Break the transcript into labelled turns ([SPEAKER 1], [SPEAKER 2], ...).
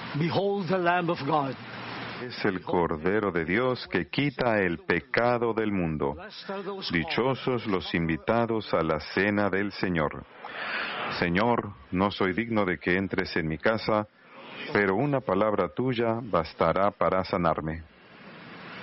[SPEAKER 1] Behold the Lamb of God.
[SPEAKER 2] Es el Cordero de Dios que quita el pecado del mundo. Dichosos los invitados a la cena del Señor. Señor, no soy digno de que entres en mi casa, pero una palabra tuya bastará para sanarme.